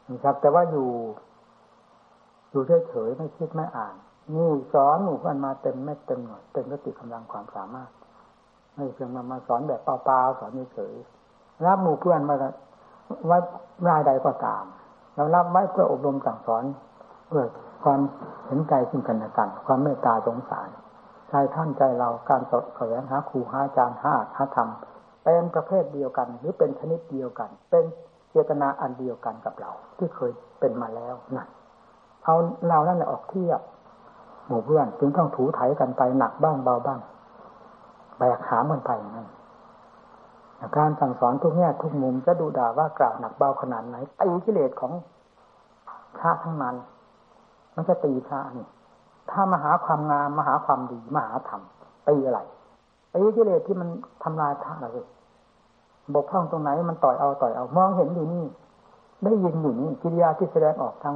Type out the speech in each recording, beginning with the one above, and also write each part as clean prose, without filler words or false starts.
ครับแต่ว่าอยู่เฉยๆไม่คิดไม่อ่านนี่สอนหมู่เพื่อนมาเต็มเม็ดเต็มหน่วยเต็มสติกำลังความสามารถไม่เพียงมาสอนแบบเปล่าๆสอนเฉยๆรับหมู่เพื่อนมาไว้รายใดก็ตามเรารับไว้เพื่ออบรมสั่งสอนเพื่อความเห็นใจซึ่งกันและกันความเมตตาสงสารใจท่านใจเราการสอบแสวงหาครูหาอาจารย์หาธรรมเป็นประเภทเดียวกันหรือเป็นชนิดเดียวกันเป็นเจตนาอันเดียวกันกับเราที่เคยเป็นมาแล้วนั่นเอาเรานั่นแหละออกเทียบหมู่เพื่อนจึงต้องถูไถกันไปหนักบ้างเบาบ้างแบกหามกันไปนั่นการสั่งสอนทุกแง่ทุกมุมจะดูด่าว่ากล่าวหนักเบาขนาดไหนตีกิเลสของพระทั้งนั้นมันจะตีพระนี่ถ้ามาหาความงามมาหาความดีมาหาธรรมตีอะไรตีกิเลสที่มันทำลายพระเลยบกพร่องตรงไหนมันต่อยเอามองเห็นอยู่นี่ได้ยินอยู่นี่กิริยาที่แสดงออกทาง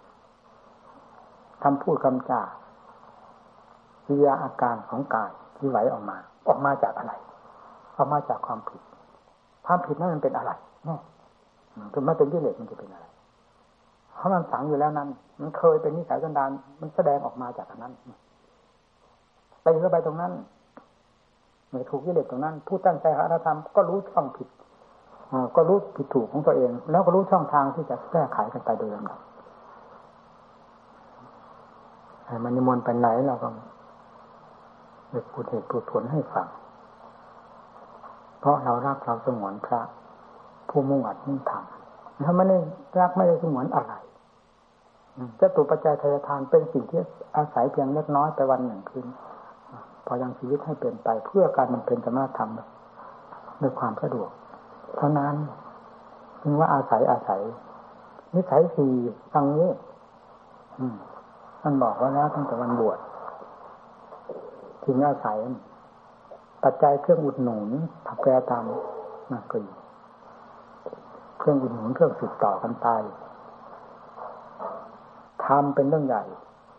คำพูดคำจากิริยาอาการของกายที่ไหลออกมาจากอะไรออกมาจากความผิดนั้นมันเป็นอะไรเนี่ยถึงมันเป็นกิเลสมันจะเป็นอะไรเพราะมันฝังอยู่แล้วนั้นมันเคยเป็นนิสัยสันดานมันแสดงออกมาจากอันนั้นไปเข้าไปตรงนั้นไม่ถูกกิเลสตรงนั้นผู้ตั้งใจหาธรรมก็รู้ช่องผิดก็รู้ผิดถูกของตัวเองแล้วก็รู้ช่องทางที่จะแก้ไขกันไปโดยลำดับมันนิมนต์ไปไหนเราก็พูดเหตุพูดผลให้ฟังเพราะเรารักเราสงวนพระผู้มุ่งอัดมุ่งทำถ้าไม่ได้รักไม่ได้สงวนอะไรจตุปัจจัยทายทานเป็นสิ่งที่อาศัยเพียงเล็กน้อยไปวันหนึ่งคืนพอยังชีวิตให้เป็นไปเพื่อการบำเพ็ญสมณธรรมด้วยความสะดวกเท่านั้นจึงว่าอาศัยนิสัยสี่ทางนี้ท่านบอกว่าแล้วตั้งแต่วันบวชถึงอาศัยปัจจัยเครื่องอุดหนุนถักแปรตามนักกรีเครื่องอุดหนุนเครื่องสืบต่อกันไปทำเป็นเรื่องใหญ่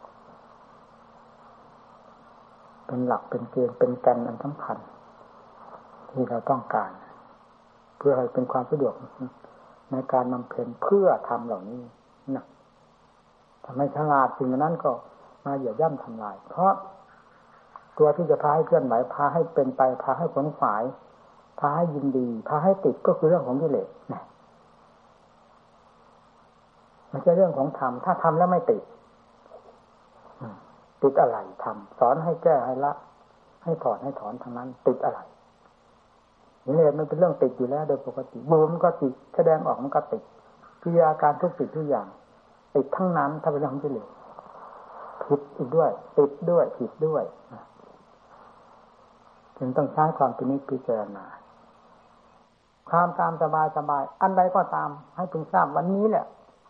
เป็นหลักเป็นเกณฑ์เป็นแกนอันสำคัญที่เราต้องการเพื่อให้เป็นความสะดวกในการบำเพ็ญเพื่อทำเหล่านี้นะทำให้ฉลาดสิ่งนั้นก็มาเหยียบย่ำทำลายเพราะตัวที่จะพาให้เคลื่อนไหวพาให้เป็นไปพาให้ขวนขวายพาให้ยินดีพาให้ติดก็คือเรื่องของกิเลสนะไม่ใช่เรื่องของธรรมถ้าทำแล้วไม่ติดอะไรทำสอนให้แก้ให้ละให้ถอนทั้งนั้นติดอะไรกิเลสมันเป็นเรื่องติดอยู่แล้วโดยปกติบูมก็ติดแสดงออกมันก็ติดกิริยาการทุกสิ่งทุกอย่างติดทั้งนั้นถ้าเป็นเรื่องของกิเลสผิดอีกด้วยติดด้วยผิดด้วยจึงต้องใช้ความพิจารณาความตามสบายอันใดก็ตามให้พึงทราบวันนี้แหละ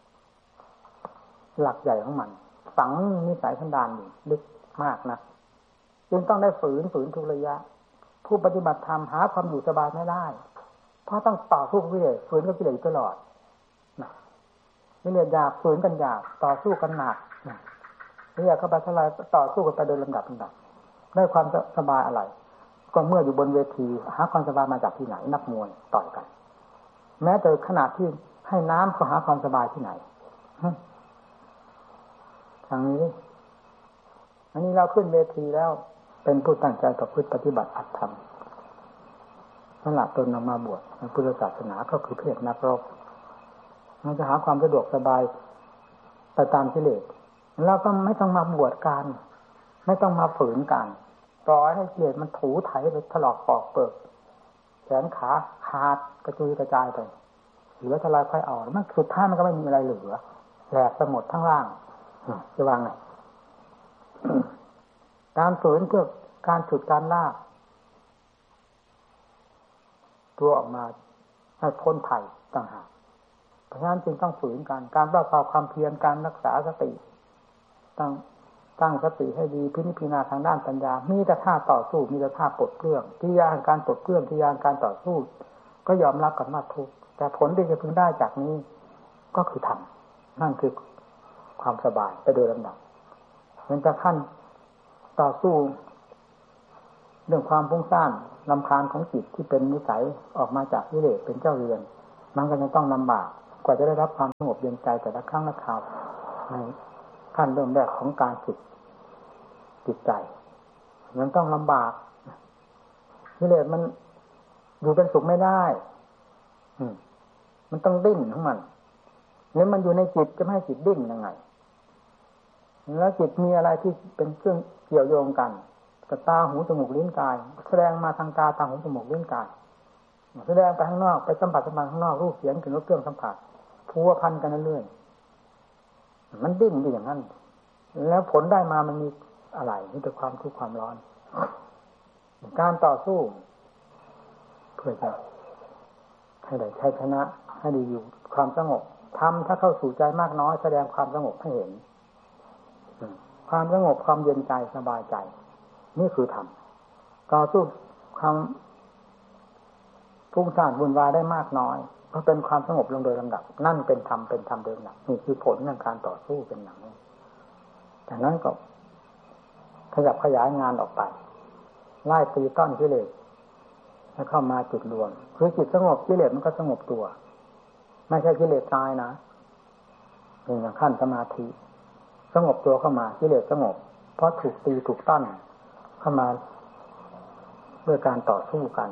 หลักใหญ่ของมันฝังนิสัยสันดานอยู่ลึกมากนะจึงต้องได้ฝืนทุกระยะผู้ปฏิบัติธรรมหาความอยู่สบายไม่ได้เพราะต้องต่อสู้กับกิเลสฝืนกับกิเลสตลอดนะกิเลสหยาบฝืนกันหยาบต่อสู้กันหนักเรียกเข้าไปเท่าไรต่อสู้กันไปโดยลำดับได้ความสบายอะไรก็เมื่ออยู่บนเวทีหาความสบายมาจากที่ไหนนักมวยต่อยกันแม้แต่ขนาดที่ให้น้ำก็หาความสบายที่ไหนทางนี้อันนี้เราขึ้นเวทีแล้วเป็นผู้ตั้งใจต่อพฤติปฏิบัติอัตธรรมสละตนออกมาบวชในพุทธศาสนาก็คือเพศนักรบมันจะหาความสะดวกสบายไปตามกิเลสเราก็ไม่ต้องมาบวชกันไม่ต้องมาฝืนกันปล่อยให้กิเลสมันถูไถไปถลอกปอกเปิกแขนขาขาดกระจุยกระจายไปเหลือทลายค่อยเอามันสุดท้ายมันก็ไม่มีอะไรเหลือแหลกไปหมดทั้งล่างจะวางไงการฝืนเพื่อการฉุดการลากตัวออกมาให้พ้นภัยต่างหากเพราะฉะนั้นจึงต้องฝืนการประกอบความเพียรการรักษาสติตั้งสติให้ดีพิจารณาทางด้านปัญญามีแต่ท่าต่อสู้มีแต่ท่าปลดเปลื้องที่ยานการปลดเปลื้องที่ยานการต่อสู้ก็ยอมรับกันว่าทุกข์แต่ผลที่จะพึงได้จากนี้ก็คือธรรมนั่นคือความสบายไปโดยลำดับมันจะขั้นต่อสู้เรื่องความฟุ้งซ่านรำคาญของจิตที่เป็นนิสัยออกมาจากกิเลสเป็นเจ้าเรือนมันก็จะต้องลำบากกว่าจะได้รับความสงบเย็นใจแต่ละครั้งละคราวในขั้นเริ่มแรกของการฝึกจิตใจมันต้องลำบากกิเลสมันอยู่เป็นสุขไม่ได้มันต้องดิ้นของมันแล้วมันอยู่ในจิตจะไม่ให้จิตดิ้นยังไงแล้วจิตมีอะไรที่เป็นเครื่องเกี่ยวโยงกันกับตาหูจมูกลิ้นกายแสดงมาทางตาหูจมูกลิ้นกายแสดงไปข้างนอกไปสัมผัสข้างนอกรูปเสียงกลิ่นรสเครื่องสัมผัสพัวพันกันเรื่อยๆมันดิ้นอยู่อย่างนั้นแล้วผลได้มามันมีอะไรนี่แต่ความทุกข์ความร้อนการต่อสู้เพื่อจะให้ได้ชัยชนะให้ได้อยู่ความสงบทำถ้าเข้าสู่ใจมากน้อยแสดงความสงบให้เห็นความสงบความเย็นใจสบายใจนี่คือธรรมต่อสู้ความฟุ้งซ่านวุ่นวายได้มากน้อยก็เป็นความสงบลงโดยลำดับนั่นเป็นธรรมเป็นธรรมโดยลำดับนี่คือผลของการต่อสู้เป็นอย่างนี้จากนั้นก็ขยับขยายงานออกไปไล่ตีต้อนกิเลสให้เข้ามาจุดรวมคือจิตสงบกิเลสมันก็สงบตัวไม่ใช่กิเลสตายนะเป็นอย่างขั้นสมาธิสงบตัวเข้ามากิเลสสงบเพราะถูกตีถูกต้อนเข้ามาด้วยการต่อสู้กัน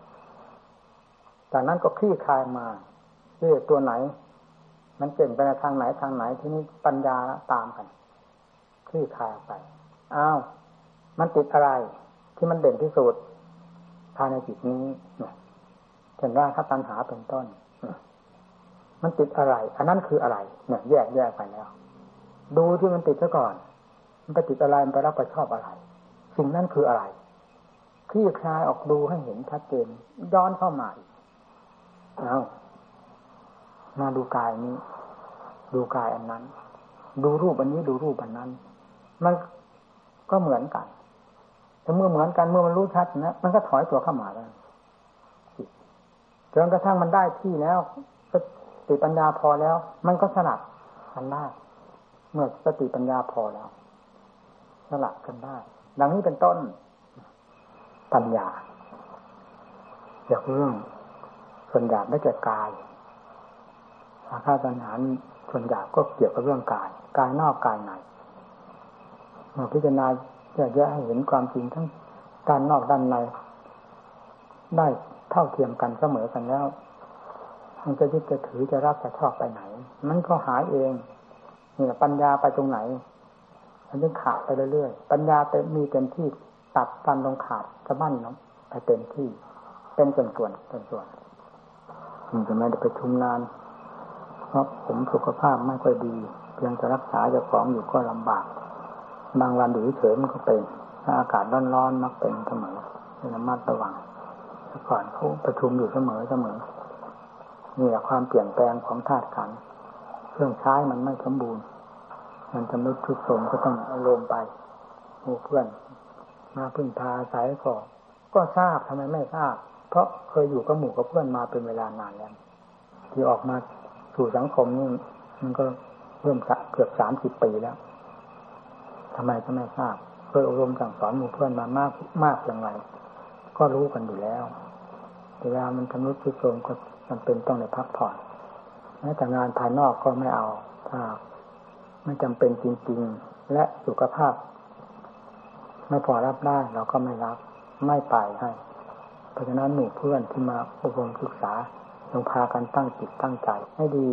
จากนั้นก็คลี่คลายมากิเลสตัวไหนมันเก่งไปในทางไหนที่นี้ปัญญาตามกันคลี่คลายไปอ้าวมันติดอะไรที่มันเด่นที่สุดภายในจิตนี้เนี่ยเช่นว่าถ้าตัณหาเป็นต้นมันติดอะไรอันนั้นคืออะไรเนี่ยแยกไปแล้วดูที่มันติดซะก่อนมันไปติดอะไรมันไปรับผิดชอบอะไรสิ่งนั้นคืออะไรคลี่คลายออกดูให้เห็นชัดเจนย้อนเข้ามาอีกเอามาดูกายนี้ดูกายอันนั้นดูรูปอันนี้ดูรูปอันนั้นมันก็เหมือนกันแต่เมื่อเหมือนกันเมื่อมันรู้ชัดนะมันก็ถอยตัวเข้ามาแล้วจนกระทั่งมันได้ที่แล้วสติปัญญาพอแล้วมันก็สลัดกันได้เมื่อสติปัญญาพอแล้วสลัดกันได้ดังนี้เป็นต้นปัญญาจากเรื่องส่วนหยาบได้แก่กายอาฆาตตัณหาส่วนหยาบก็เกี่ยวกับเรื่องกายกายนอกกายในเมื่อพิจารณาแยกให้เห็นความจริงทั้งด้านนอกด้านในได้เท่าเทียมกันเสมอกันแล้วมันจะยึดจะถือจะรักจะชอบไปไหนมันก็หายเองนี่แหละปัญญาไปตรงไหนมันจะขาดไปเรื่อยๆปัญญามีเต็มที่ตัดฟันลงขาดสะบั้นเนาะไปเต็มที่เป็นส่วนมันจะไม่ได้ไปชุมนานเพราะผมสุขภาพไม่ค่อยดีเพียงจะรักษาเจ้าของอยู่ก็ลำบากบางวันอยู่เฉยมันก็เป็นถ้าอากาศร้อนๆมักเป็นเสมอระมัดระวังแต่ก่อนเขาประชุมอยู่เสมอนี่แหละความเปลี่ยนแปลงของธาตุขันธ์เครื่องใช้มันไม่สมบูรณ์มันจะไม่ทุกโทรมก็ต้องเอาลงไปหมู่เพื่อนมาพึ่งพาอาศัยก็ทราบทำไมไม่ทราบเพราะเคยอยู่กับหมู่กับเพื่อนมาเป็นเวลานานแล้วที่ออกมาสู่สังคมนี่มันก็เริ่มเกือบ30 ปีแล้วทำไมจะไม่ทราบเคยอบรมสั่งสอนหมู่เพื่อนมามากอย่างไรก็รู้กันอยู่แล้วเวลามันทำรุดทรุดโทรมก็มันเป็นต้องได้พักผ่อนแม้แต่งานภายนอกก็ไม่เอาถ้าไม่จำเป็นจริงๆและสุขภาพไม่พอรับได้เราก็ไม่รับไม่ไปให้เพราะฉะนั้นหมู่เพื่อนที่มาอบรมศึกษาต้องพากันตั้งจิตตั้งใจให้ดี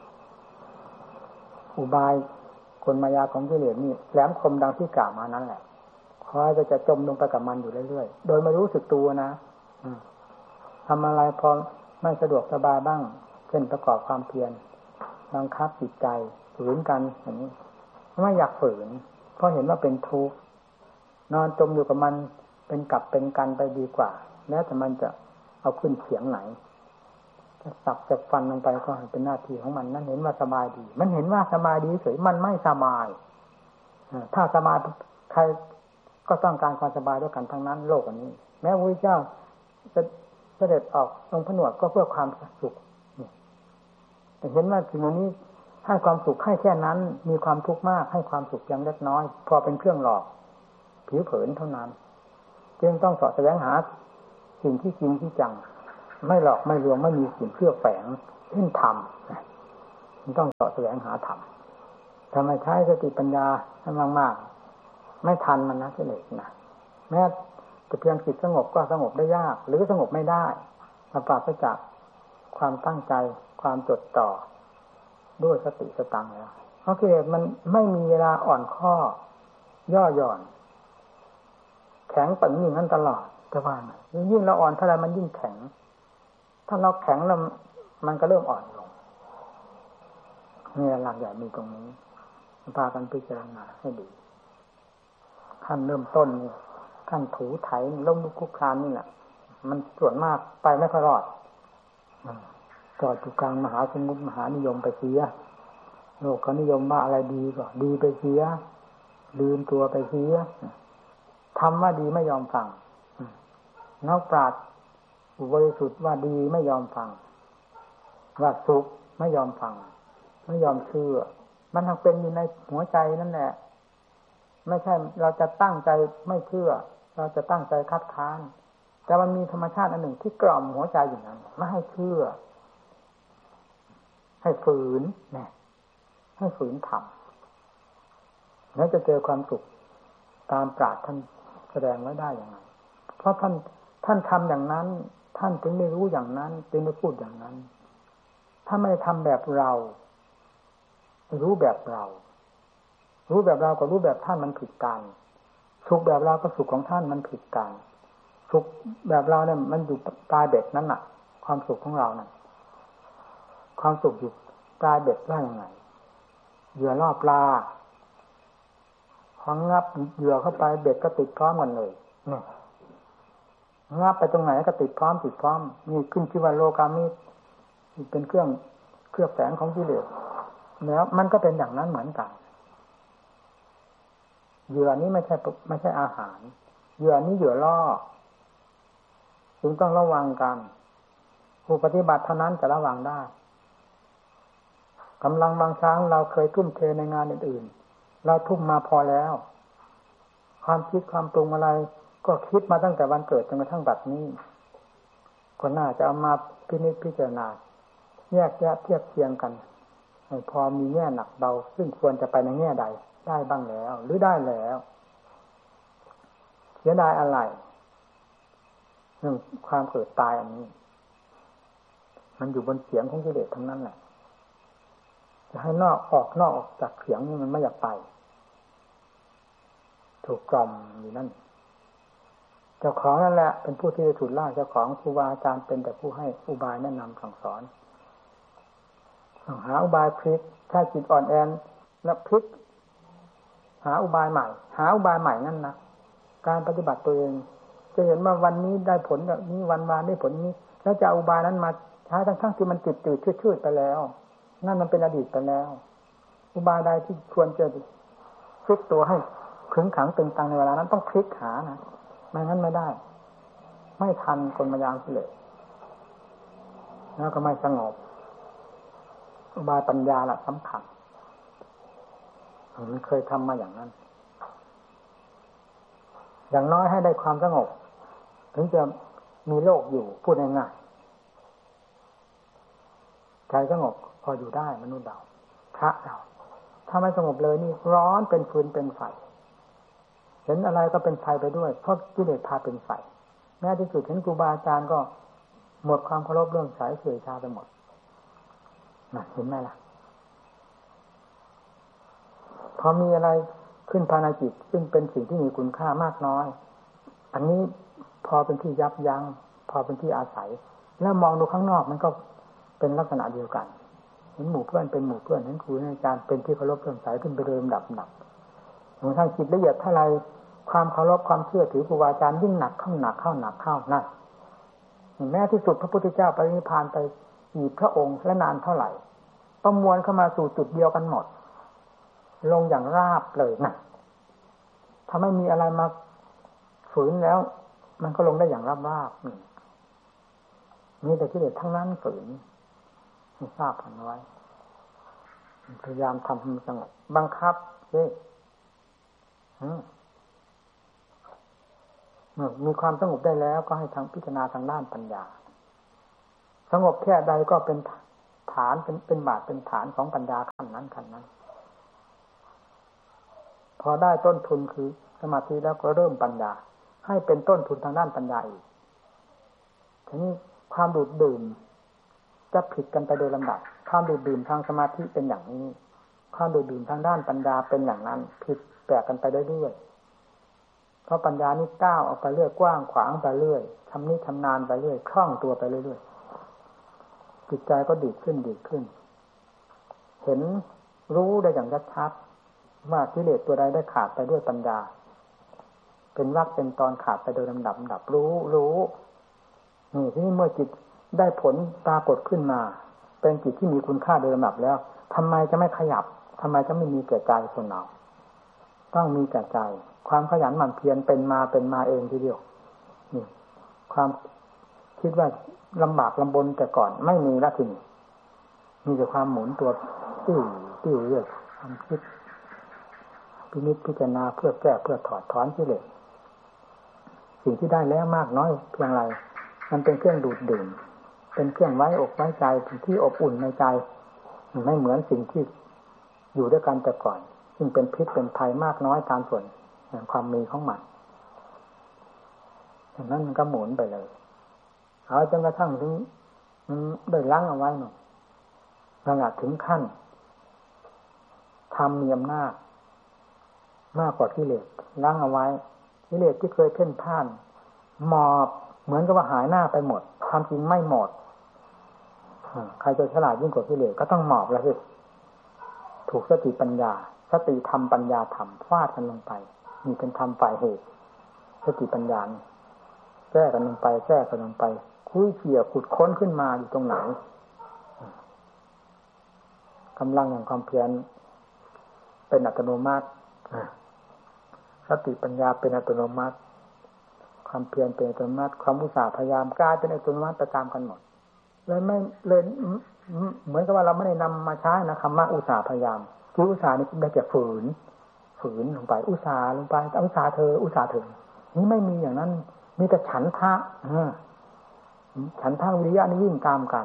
อุบายกลมายาของกิเลสนี่แหลมคมดังที่กล่าวมานั้นแหละคอยจะจมลงไปกับมันอยู่เรื่อยๆโดยไม่รู้สึกตัวนะทำอะไรพอไม่สะดวกสบายบ้างเช่นประกอบความเพียรบังคับจิตใจฝืนกันอย่างนี้ไม่อยากฝืนเพราะเห็นว่าเป็นทุกข์นอนจมอยู่กับมันเป็นกลับเป็นกันไปดีกว่าแล้วแต่มันจะเอาขึ้นเสียงไหนจะสับจะฟันลงไปก็เป็นหน้าที่ของมันนั่นเห็นว่าสบายดีมันเห็นว่าสบายดีเฉยมันไม่สบายถ้าสบายใครก็ต้องการความสบายด้วยกันทั้งนั้นโลกอันนี้แม้พระพุทธเจ้าจะเสด็จออกลงผนวดก็เพื่อความสุขแต่เห็นว่าสิ่งนี้ให้ความสุขให้แค่นั้นมีความทุกข์มากให้ความสุขเพียงเล็กน้อยพอเป็นเครื่องหลอกผิวเผินเท่านั้นจึงต้องเสาะแสวงหาสิ่งที่จริงที่จังไม่หลอกไม่ลวงไม่มีสิ่งเคลือบแฝงเช่นธรรมมันต้องเสาะแสวงหาธรรมทำไมใช้สติปัญญาให้มากๆไม่ทันมันนะกิเลสนะแม้แต่เพียงจิตสงบก็สงบได้ยากหรือสงบไม่ได้มาปราศจากความตั้งใจความจดจ่อด้วยสติสตังแล้วเพราะกิเลสมันไม่มีเวลาอ่อนข้อย่อหย่อนแข็งปังอย่างนั้นตลอดจะว่าไงยิ่งเราอ่อนเท่าไรมันยิ่งแข็งถ้าเราแข็งแล้วมันก็เริ่มอ่อนลงนี่หลักใหญ่มีตรงนี้พากันพิจารณาให้ดีขั้นเริ่มต้นนี่ขั้นถูไถล้มลุกคลุกคลานนี่แหละมันส่วนมากไปไม่ค่อยรอดจอดอยู่กลางมหาสมุทรมหานิยมไปเสียโลกเขานิยมว่าอะไรดีก็ดีไปเสียลืมตัวไปเสียทำว่าดีไม่ยอมฟังนักปราชญ์อุบริสุทธิ์ว่าดีไม่ยอมฟังว่าสุขไม่ยอมฟังไม่ยอมเชื่อมันทั้งเป็นอยู่ในหัวใจนั่นแหละไม่ใช่เราจะตั้งใจไม่เชื่อเราจะตั้งใจคัดค้านแต่มันมีธรรมชาติอันหนึ่งที่กล่อมหัวใจอย่างนั้นไม่ให้เชื่อให้ฝืนเนี่ยให้ฝืนทำแล้วจะเจอความสุขตามปราชญ์ท่านแสดงไว้ได้อย่างไรเพราะท่านทำอย่างนั้นท่านถึงได้รู้อย่างนั้นจึงได้พูดอย่างนั้นถ้าไม่ทำแบบเรารู้แบบเรารู้แบบเรากับรู้แบบท่านมันผิดกันสุขแบบเรากับสุขของท่านมันผิดกันสุขแบบเราเนี่ยมันอยู่ปลายเบ็ดนั่นน่ะความสุขของเรานั่นความสุขอยู่ปลายเบ็ดว่ายังไงเหยื่อล่อปลาพองับเหยื่อเข้าไปเบ็ดก็ติดพร้อมกันเลยเนี่ยงับไปตรงไหนก็ติดพร้อมนี่ขึ้นชื่อว่าโลกามิเป็นเครื่องแฝงของกิเลสแล้วมันก็เป็นอย่างนั้นเหมือนกันเหยื่อนี้ไม่ใช่อาหารเหยื่อนี้เหยื่อล่อจึงต้องระวังกันผู้ปฏิบัติเท่านั้นจะระวังได้กำลังบางครั้งเราเคยทุ่มเทในงานอื่นๆเราทุ่มมาพอแล้วความคิดความปรุงอะไรก็คิดมาตั้งแต่วันเกิดจนกระทั่งบัดนี้ก็น่าจะเอามาพินิจพิจารณาแยกแยะเทียบเทียงกันพอมีแง่หนักเบาซึ่งควรจะไปในแง่ใดได้บ้างแล้วหรือได้แล้วเสียดายอะไรเรื่องความเกิดตายอันนี้มันอยู่บนเสียงของกิเลสทั้งนั้นแหละจะให้นอกออกจากเสียงนี่มันไม่อยากไปถูกกล่อมอยู่นั่นเจ้าของนั่นแหละเป็นผู้ที่จะถูกล่าเจ้าของครูบาอาจารย์เป็นแต่ผู้ให้อุบายแนะนำสั่งสอนหาอุบายพลิกถ้าจิตอ่อนแอแล้วพลิกหาอุบายใหม่นั่นนะการปฏิบัติตัวเองจะเห็นว่าวันนี้ได้ผลแบบนี้วันวานได้ผลนี้แล้วจะอุบายนั้นมาใช้ทั้งที่มันจืดชืดไปแล้วนั่นมันเป็นอดีตไปแล้วอุบายใดที่ควรจะพลิกตัวให้ขึงขังตึงตังในเวลานั้นต้องพลิกหานะไม่งั้นไม่ได้ไม่ทันคนมายามเลยแล้วก็ไม่สงบอุบายปัญญาละสำคัญมันเคยทำมาอย่างนั้นอย่างน้อยให้ได้ความสงบถึงจะมีโลกอยู่พูดง่ายๆใจสงบพออยู่ได้มนุษย์เราพระเราถ้าไม่สงบเลยนี่ร้อนเป็นฟืนเป็นไฟเห็นอะไรก็เป็นไฟไปด้วยเพราะกิเลสพาเป็นไฟแม้ที่สุดเห็นครูบาอาจารย์ก็หมดความเคารพเรื่องสายเฉยชาไปหมดนะเห็นไหมล่ะพอมีอะไรขึ้นภายในจิตซึ่งเป็นสิ่งที่มีคุณค่ามากน้อยอันนี้พอเป็นที่ยับยั้งพอเป็นที่อาศัยแล้วมองดูข้างนอกมันก็เป็นลักษณะเดียวกันเห็นหมู่เพื่อนเป็นหมู่เพื่อนเห็นครูอาจารย์เป็นที่เคารพเรื่องสายขึ้นไปโดยลำดับจนทั้งจิตละเอียดเท่าไรความเคารพความเชื่อถือครูอาจารย์ยิ่งหนักเข้านั่นแม้ที่สุดพระพุทธเจ้าปรินิพพานไปกี่พระองค์และนานเท่าไหร่ประมวลเข้ามาสู่จุดเดียวกันหมดลงอย่างราบเลยนะถ้าไม่มีอะไรมาฝืนแล้วมันก็ลงได้อย่างราบมีแต่กิเลสทั้งนั้นฝืนให้ทราบกันไว้พยายามทำให้มันสงบบังคับเมื่อมีความสงบได้แล้วก็ให้ทางพิจารณาทางด้านปัญญาสงบแค่ใดก็เป็นผฐานเป็นบาทเป็นฐานของปัญญาขั้นนั้นพอได้ต้นทุนคือสมาธิแล้วก็เริ่มปัญญาให้เป็นต้นทุนทางด้านปัญญาอีกทีนี้ความดูดดื่มจะผิดกันไปโดยลำดับความดูดดื่มทางสมาธิเป็นอย่างนี้ความดูดดื่มทางด้านปัญญาเป็นอย่างนั้นผิดแปลกกันไปเรื่อยๆเพราะปัญญานี่ก้าวออกไปเรื่อยกว้างขวางไปเรื่อยชำนิชำนาญไปเรื่อยคล่องตัวไปเรื่อยๆจิตใจก็ดีขึ้นเห็นรู้ได้อย่างชัดๆว่ากิเลสตัวใดได้ขาดไปด้วยปัญญาเป็นวรรคเป็นตอนขาดไปโดยลำดับรู้นี่ที่เมื่อจิตได้ผลปรากฏขึ้นมาเป็นจิตที่มีคุณค่าโดยลำดับแล้วทำไมจะไม่ขยับทำไมจะไม่มีแก่ใจคนเราต้องมีแก่ใจความขยันหมั่นเพียรเป็นมาเองทีเดียวนี่ความคิดว่าลำบากลำบนแต่ก่อนไม่มีแล้วทีนี้มีแต่ความหมุนตัวติ้วเรื่อยความคิดพินิจพิจารณาเพื่อแก้เพื่อถอดถอนกิเลสสิ่งที่ได้แล้วมากน้อยเพียงไรมันเป็นเครื่องดูดดื่มเป็นเครื่องไว้อกไว้ใจที่อบอุ่นในใจไม่เหมือนสิ่งที่อยู่ด้วยกันแต่ก่อนซึ่งเป็นพิษเป็นภัยมากน้อยตามส่วนแห่งความมีของมันฉะนั้นมันก็หมุนไปเลยเอาจนกระทั่งถึงได้ล้างเอาไว้หน่อยระดับถึงขั้นทำมีอำนาจมากกว่ากิเลสล้างเอาไว้กิเลสที่เคยเพ่นพ่านหมอบเหมือนกับว่าหายหน้าไปหมดความจริงไม่หมดใครจะฉลาดยิ่งกว่ากิเลสก็ต้องหมอบแล้วสิถูกสติปัญญาสติธรรมปัญญาธรรมฟาดกันลงไปมีเป็นธรรมฝ่ายเหตุสติปัญญาแก้กันลงไปคุยเขี่ยขุดค้นขึ้นมาอยู่ตรงไหนกำลังแห่งความเพียรเป็นอัตโนมัติสติปัญญาเป็นอัตโนมัติความเพียรเป็นอัตโนมัติความอุตสาห์พยายามกลายเป็นอัตโนมัติไปตามกันหมดเลยเหมือนกับว่าเราไม่ได้นำมาใช้นะคำว่าอุตสาห์พยายามคืออุตสาห์นี่ได้แก่ฝืนลงไปอุตสาห์ลงไปอุตสาห์เธอนี่ไม่มีอย่างนั้นมีแต่ฉันทะวิริยะนี่ยิ่งตามกัน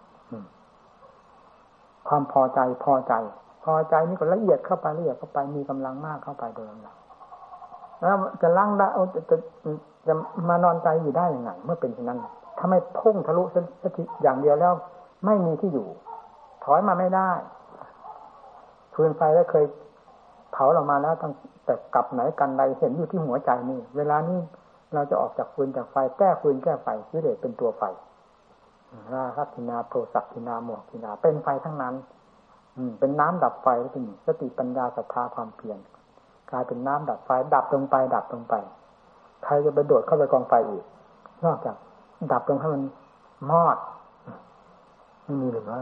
ความพอใจนี่ก็ละเอียดเข้าไปมีกำลังมากเข้าไปโดยลำดับแล้วจะล้างได้จะมานอนใจอยู่ได้ยังไงเมื่อเป็นเช่นนั้นถ้าไม่พุ่งทะลุสติอย่างเดียวแล้วไม่มีที่อยู่ถอยมาไม่ได้ฟืนไฟได้เคยเผาเรามาแล้วตั้งแต่กลับไหนกันใดเห็นอยู่ที่หัวใจนี่เวลานี้เราจะออกจากฟืนจากไฟแก้ฟืนแก้ไฟกิเลสเป็นตัวไฟราคะทินาโทสะทินาโมหทินาเป็นไฟทั้งนั้นเป็นน้ำดับไฟแล้วเป็นสติปัญญาศรัทธาความเพียรกลายเป็นน้ำดับไฟดับลงไปใครจะไปโดดเข้าไปกองไฟอีกนอกจากดับลงให้มันมอดไม่มีเหลือ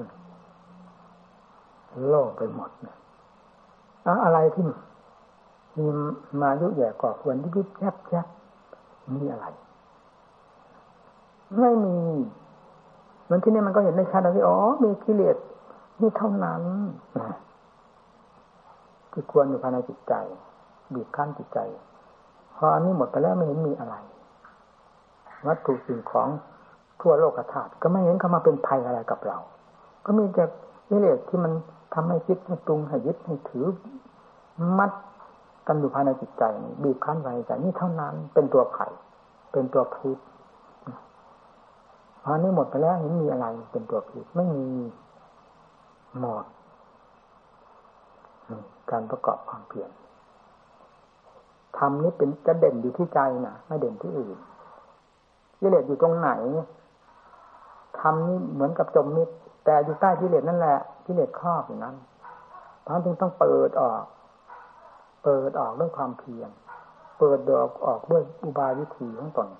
โล่งไปหมดเนี่ยอะไรที่มีมายุแย่ก่อควรยิบแยบมีอะไรไม่มีมันที่นี่มันก็เห็นได้ชัดเลยอ๋อมีกิเลสนี่เท่านั้นที่ควรอยู่ภายในจิตใจบีบคั้นจิตใจพออันนี้หมดไปแล้วไม่เห็นมีอะไรวัตถุสิ่งของทั่วโลกธาตุก็ไม่เห็นเข้ามาเป็นภัยอะไรกับเราก็มีแต่กิเลสที่มันทำให้คิดให้ปรุงให้ยึดให้ถือมัดกันอยู่ภายในจิตใจบีบคั้นภายในใจนี่เท่านั้นเป็นตัวไผ่เป็นตัวพิษพอนี้หมดไปแล้วเห็นมีอะไรเป็นตัวพิษไม่มีหมดการประกอบความเพียรธรรมนี้เป็นจะเด่นอยู่ที่ใจนะไม่เด่นที่อื่นกิเลสอยู่ตรงไหนธรรมนี้เหมือนกับจมมิดแต่อยู่ใต้กิเลสนั่นแหละกิเลสครอบอยู่นั้นเพราะจึงต้องเปิดออกด้วยความเพียรเปิดออกด้วยอุบายวิธีของตน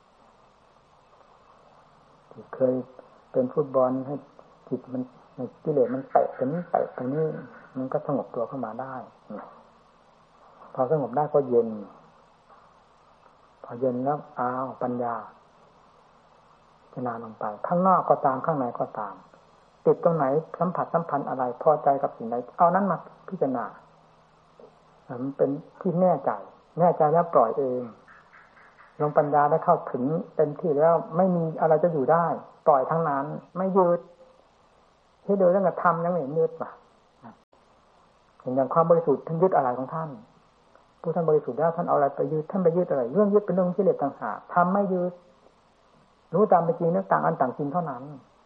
ที่เคยเป็นฟุตบอลให้จิตมันกิเลสมันเตะตรงนี้มันก็สงบตัวเข้ามาได้พอสงบได้ก็เย็นพอเย็นแล้วปัญญาพิจารณาลงไปข้างนอกก็ตามข้างในก็ตามติดตรงไหนสัมผัสสัมพันธ์อะไรพอใจกับสิ่งใดเอานั้นมาพิจารณามันเป็นที่แน่ใจแล้วปล่อยเองลงปัญญาได้เข้าถึงเต็มที่แล้วไม่มีอะไรจะอยู่ได้ปล่อยทั้งนั้นไม่ยืดให้ดูเรื่องกระทำยังไม่ยึดป่ะอย่างความบริสุทธิ์ท่านยึดอะไรของท่านผู้ท่านบริสุทธิ์แล้วท่านเอาอะไรไปยึดท่านไปยึดอะไรเรื่องยึดเป็นเรื่องกิเลสต่างหากทำไม่ยึดรู้ตามเป็นจริงนักต่างอันต่างจริงเท่านั้น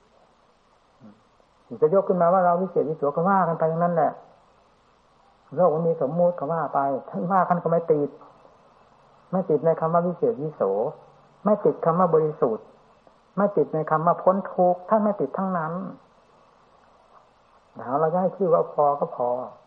จะยกขึ้นมาว่าเราวิเศษวิโสก็ว่ากันไปอย่างนั้นแหละโลกมันมีสมมุติก็ว่าไปท่านว่ากันก็ไม่ติดในคำว่าวิเศษวิโสไม่ติดคำว่าบริสุทธิ์ไม่ติดในคำว่าพ้นทุกข์ท่านไม่ติดทั้งนั้นเราจะให้ชื่อว่าพอก็พอ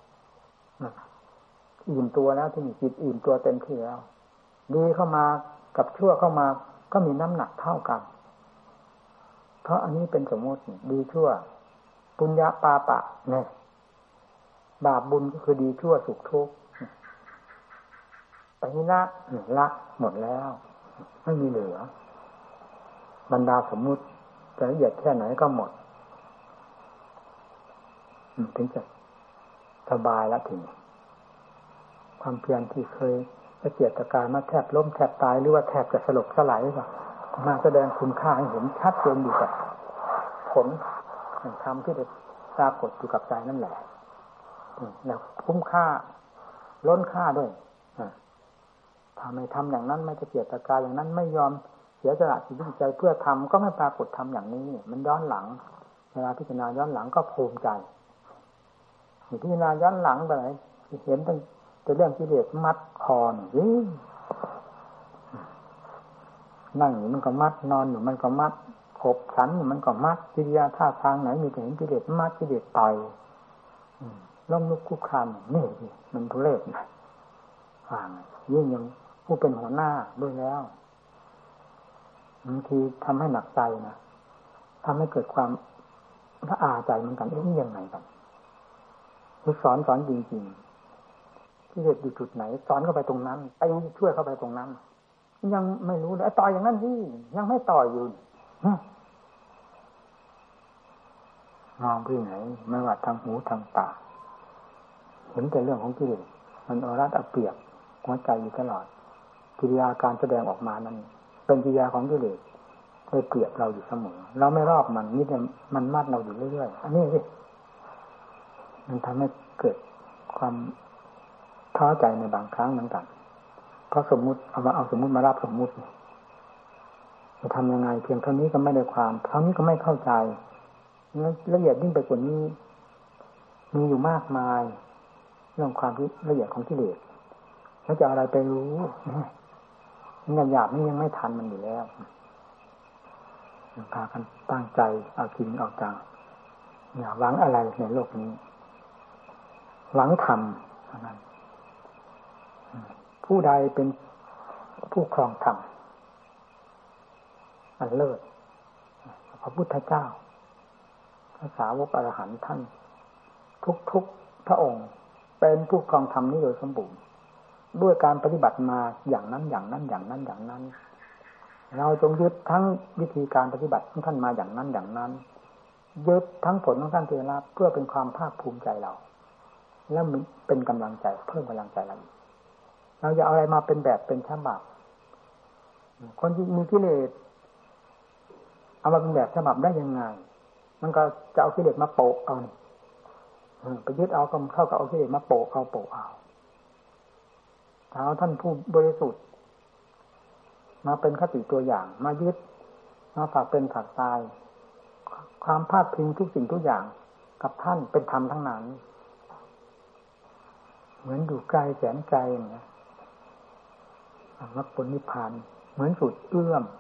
อิ่มตัวแล้วที่มีจิตอิ่มตัวเต็มที่แล้วดีเข้ามากับชั่วเข้ามาก็มีน้ำหนักเท่ากันเพราะอันนี้เป็นสมมติดีชั่วปุญญาปาปะเนี่ยบาปบุญก็คือดีชั่วสุขทุกข์ไปละหมดแล้วไม่มีเหลือบรรดาสมมุติจะละเอียดแค่ไหนก็หมดถึงจะสบายแล้วถึงความเพียรที่เคยละเอียดตะการมาแทบล้มแทบตายหรือว่าแทบจะสลบสลายก็มาแสดงคุณค่าให้เห็นชัดเจนอยู่กับผลแห่งธรรมที่ได้ปรากฏอยู่กับใจนั่นแหละแล้วคุ้มค่าล้นค่าด้วยถ้าไม่ทำอย่างนั้นไม่จะเกียรติกายอย่างนั้นไม่ยอมเสียสละชีวิตใจเพื่อทำก็ไม่ปรากฏทำอย่างนี้มันย้อนหลังเวลาพิจารณาย้อนหลังก็ภูมิใจพิจารณาย้อนหลังไปไหนเห็นเป็นเรื่องกิเลสมัดคอนั่งอยู่มันก็มัดนอนอยู่มันก็มัดขบฉันอยู่มันก็มัดกิริยาท่าทางไหนมีแต่เห็นกิเลสมัดกิเลสต่อยล้มลุกคุกคานนี่มันทุเรศนะฟังยิ่งยังผู้เป็นหัวหน้าด้วยแล้วบางทีทำให้หนักใจนะทำให้เกิดความละอาใจเหมือนกันนี่ยังไงกันคือสอนจริงๆที่เด็ดอยู่จุดไหนสอนเข้าไปตรงนั้นไปช่วยเข้าไปตรงนั้นยังไม่รู้เลยต่อยอย่างนั้นที่ยังไม่ต่อยอยู่มองที่ไหนไม่ว่าทางหูทางตาเห็นแต่เรื่องของกิเลสมันเอารัดเอาเปรียบหัวใจอยู่ตลอดกิริยาการแสดงออกมานั้นเป็นกิริยาของกิเลสเคยเปรียบเราอยู่เสมอเราไม่รอบมันนี่มันมัดเราอยู่เรื่อยๆอันนี้สิมันทำให้เกิดความท้อใจในบางครั้งเหมือนกันเพราะสมมุติเอาสมมุติมารับสมมุติจะทำยังไงเพียงเท่านี้ก็ไม่ได้ความเท่านี้ก็ไม่เข้าใจละเอียดยิ่งไปกว่านี้มีอยู่มากมายเรื่องความละเอียดของกิเลสแล้วจะอะไรไปรู้นี่หยาบนี่ยังไม่ทันมันอยู่แล้วพากันตั้งใจเอาจริงเอาจังอย่าหวังอะไรในโลกนี้หวังธรรมเท่านั้นผู้ใดเป็นผู้ครองธรรมอันเลิศพระพุทธเจ้าพระสาวกอรหันต์ท่านทุกพระองค์เป็นผู้ครองธรรมนี้โดยสมบูรณ์ด้วยการปฏิบัติมาอย่างนั้นเราจงยึดทั้งวิธีการปฏิบัติของท่านมาอย่างนั้นยึดทั้งผลของท่านที่ได้รับเพื่อเป็นความภาคภูมิใจเราแล้วมันเป็นกำลังใจเพิ่มกำลังใจเราจะเอาอะไรมาเป็นแบบเป็นฉบับคนที่มีกิเลสเอามาเป็นแบบฉบับได้ยังไงมันก็จะเอากิเลสมาโปะเอาไปยึดเอาก็เท่ากับเอากิเลสมาโปะเอาท่านผู้บริสุทธิ์มาเป็นคติตัวอย่างมายึดมาฝากเป็นฝากตายความพาดพิงทุกสิ่งทุกอย่างกับท่านเป็นธรรมทั้งนั้นเหมือนอยู่ไกลแสนไกลอย่างเงี้ยมรรคผลนิพพานเหมือนสุดเอื้อม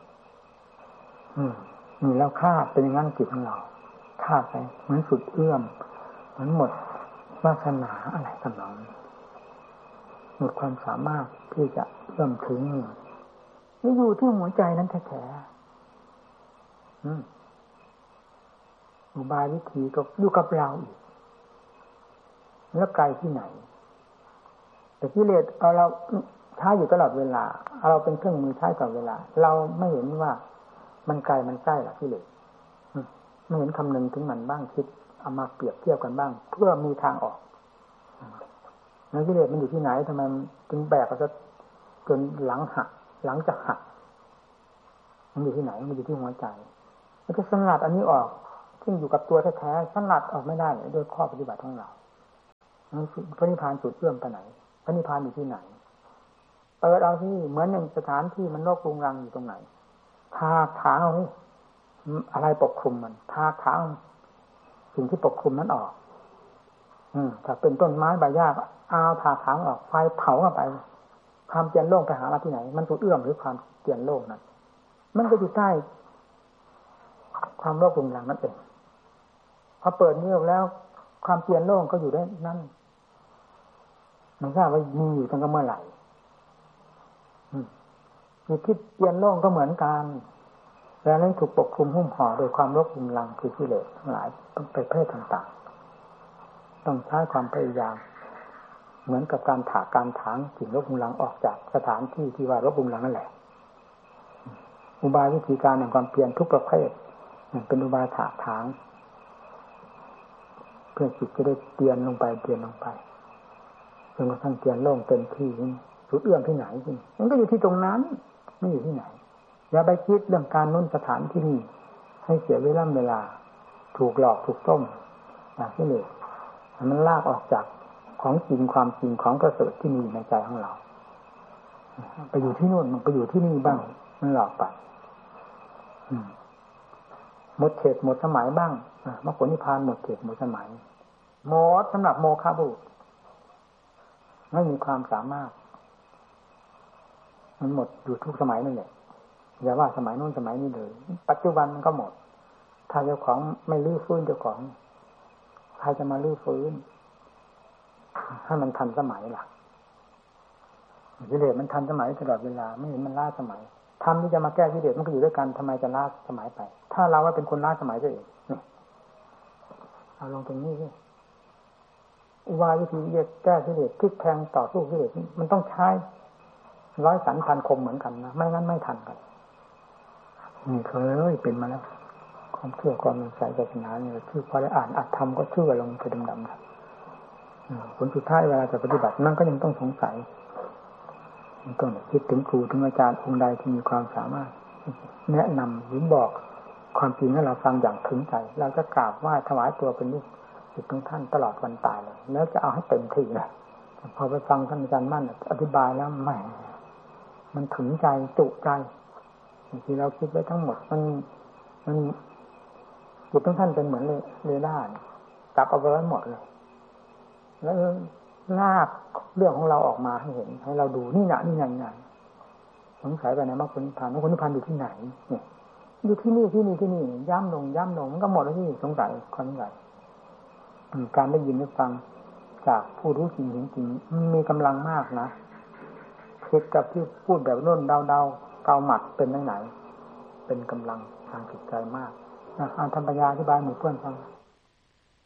นี่แล้วคาดเป็นอย่างนั้นจิตของเราคาดไปเหมือนสุดเอื้อมเหมือนหมดวาสนาอะไรต่างๆหมดความสามารถที่จะเอื้อมถึงนี่อยู่ที่หัวใจนั้นแท้ๆอุบายวิธีก็อยู่กับเราอีกแล้วไกลที่ไหนแต่กิเลสเอาเราใช้อยู่ตลอดเวลาเอาเราเป็นเครื่องมือใช้ตลอดเวลาเราไม่เห็นว่ามันไกลมันใกล้หรอกกิเลสไม่เห็นคำนึงถึงมันบ้างคิดเอามาเปรียบเทียบกันบ้างเพื่อมีทางออกแล้วกิเลสมันอยู่ที่ไหนทำไมถึงแบกก็จนหลังจะหักมันอยู่ที่ไหนมันอยู่ที่หัวใจมันจะสงัดอันนี้ออกซึ่งอยู่กับตัวแท้ๆสลัดออกไม่ได้โดยข้อปฏิบัติของเราพระนิพพานสุดเอื้อมไปไหนพระนิพพานอยู่ที่ไหนเปิดเอาที่เหมือนอย่างสถานที่มันโลกรุงรังอยู่ตรงไหนทาถางเอาอะไรปกคลุมมันทาถางสิ่งที่ปกคลุมนั้นออกถ้าเป็นต้นไม้ใบหญ้าเอาทาถางออกไฟเผาเข้าไปความเปลี่ยนโล่งไปหามาที่ไหนมันสุดเอื้อมหรือความเปลี่ยนโล่งนั้นมันก็อยู่ใต้ความโลกรุงรังนั่นเองพอเปิดนี้ออกแล้วความเปลี่ยนโล่งก็อยู่ได้นั่นมันทราบว่ามีอยู่ตั้งแต่เมื่อไหร่มีคิดเปลี่ยนโล่งก็เหมือนกันแล้วนั้นถูกปกคลุมหุ้มห่อโดยความโลกรุงรังคือกิเลสทั้งหลายประเภทต่างๆต้องใช้ความพยายามเหมือนกับการถางสิ่งโลกรุงรังออกจากสถานที่ที่ว่าโลกรุงรังนั่นแหละอุบายวิธีการแห่งความเปลี่ยนทุกประเภทเป็นอุบายถางเพื่อจิตจะได้เปลี่ยนลงไปจนกระทั่งเปลี่ยนโล่งเต็มที่สุดเอื้อมที่ไหนจริงมันก็อยู่ที่ตรงนั้นไม่อยู่ที่ไหนอย่าไปคิดเรื่องการนุ่นสถานที่นี่ให้เสียเวลาถูกหลอกถูกต้มอย่างที่เลยมันลากออกจากของจริงความจริงของประเสริฐที่มีในใจของเราไปอยู่ที่นู่นมันไปอยู่ที่นี่บ้างมันหลอกไปหมดเขตหมดสมัยบ้างมรรคผลนิพพานหมดเขตหมดสมัยหมดสำหรับโมฆะบุรุษไม่มีความสามารถมันหมดอยู่ทุกสมัยนั่นแหละอย่าว่าสมัยนู้นสมัยนี้เลยปัจจุบันมันก็หมดถ้าเจ้าของไม่ลื้อฟื้นเจ้าของใครจะมาลื้อฟื้นให้มันทันสมัยล่ะกิเลสมันทันสมัยตลอดเวลาไม่เห็นมันล้าสมัยทำที่จะมาแก้กิเลสมันก็อยู่ด้วยกันทำไมจะล้าสมัยไปถ้าเราว่าเป็นคนล้าสมัยตัวเองเอาลงตรงนี้สิอุบายวิธีแก้กิเลสพลิกแพลงต่อสู้กิเลสมันต้องใช้ร้อยสันพันคมเหมือนกันนะไม่งั้นไม่ทันกันนี่เคยเป็นมาแล้วความเชื่อความใส่ศาสนาเนี่ยชื่อพอได้อ่านอัตธรรมก็เชื่อลงไปดำๆนะผลสุดท้ายเวลาจะปฏิบัตินั่นก็ยังต้องสงสัยต้องคิดถึงครูถึงอาจารย์องค์ใดที่มีความสามารถแนะนำหรือบอกความจริงให้เราฟังอย่างถึงใจเราจะกราบไหว้ถวายตัวเป็นลูกศิษย์ของท่านตลอดวันตายเลยแล้วจะเอาให้เต็มที่เลยพอไปฟังท่านอาจารย์มั่นอธิบายแล้วแหมมันถึงใจจุใจที่เราคิดไว้ทั้งหมดมันจิตของท่านเป็นเหมือนเรดาร์จับเอาไว้หมดเลยแล้วลากเรื่องของเราออกมาให้เห็นให้เราดูนี่นะนี่ไงสงสัยไปไหนมรรคผลนิพพานมรรคผลนิพพานอยู่ที่ไหนเนี่ยอยู่ที่นี่ย้ำลงมันก็หมดแล้วที่สงสัยความสงสัยการได้ยินได้ฟังจากผู้รู้จริงเห็นจริงมีกำลังมากนะคิดกับที่พูดแบบโน่นเดาเกาหมัดเป็นไหนเป็นกำลังทางจิตใจมากทำปัญญาอธิบายหมู่เพื่อนฟัง